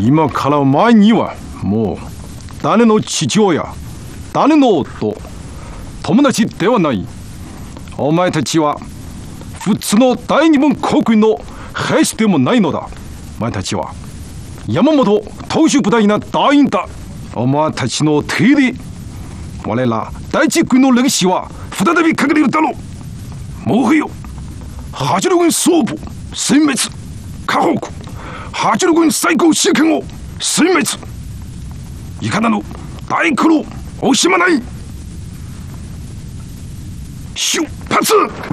今から前にはもう誰の父親、誰の夫、友達ではない。お前たちは普通の大日本国軍の兵士でもないのだ。お前たちは山本投手部隊の団員だ。お前たちの手で我ら第一軍の歴史は再び書かれるだろう。もはや八路軍総部殲滅、河北八路軍最高指揮官を殲滅。いかなる大苦労惜しまない。出発。